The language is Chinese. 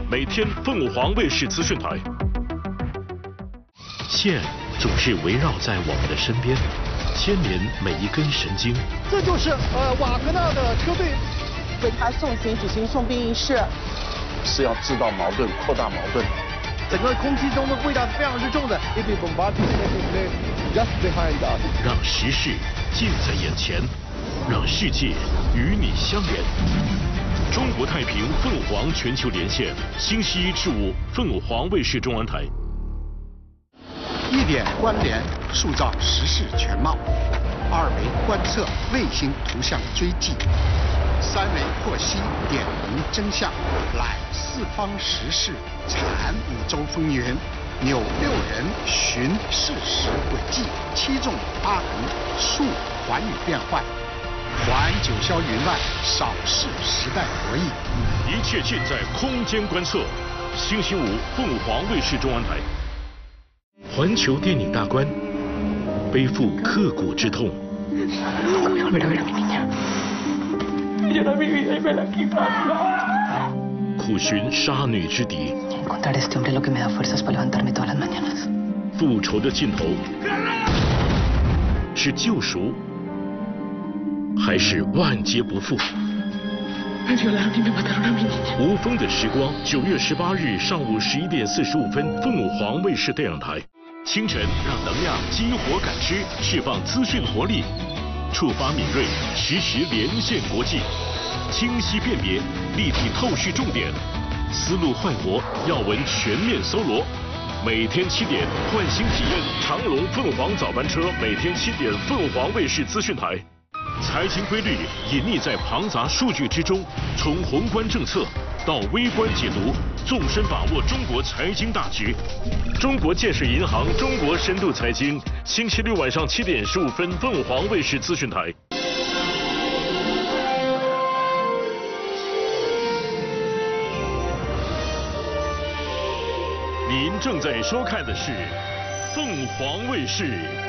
每天凤凰卫视资讯台。线总是围绕在我们的身边，牵连每一根神经。 这就是瓦格纳的车队为他送行举行送殡仪式， 是要制造矛盾、扩大矛盾。 整个空气中的味道是非常之重的。Just behind us， 让时事近在眼前，让世界与你相连。中国太平凤凰全球连线，星期1至5，凤凰卫视中文台。 1点关联，塑造时事全貌；2维观测，卫星图像追迹；3维获悉，点明真相，揽四方时事，产5洲风云，扭6人，寻事实轨迹，7纵8横，述寰宇变幻，还九霄云外，扫视时代博弈。 一切尽在空间观测。星期5，凤凰卫视中文台。环球电影大观，背负刻骨之痛。苦寻杀女之敌。复仇的尽头是救赎，还是万劫不复？无风的时光，9月18日上午11点45分，凤凰卫视电影台。清晨，让能量激活感知，释放资讯活力，触发敏锐，实时连线国际，清晰辨别，立体透视重点，思路焕活，要闻全面搜罗。每天7点，换新体验长龙凤凰早班车，每天7点，凤凰卫视资讯台。财经规律隐匿在庞杂数据之中，从宏观政策到微观解读，纵深把握中国财经大局。中国建设银行中国深度财经，星期6晚上7点15分，凤凰卫视资讯台。您正在收看的是凤凰卫视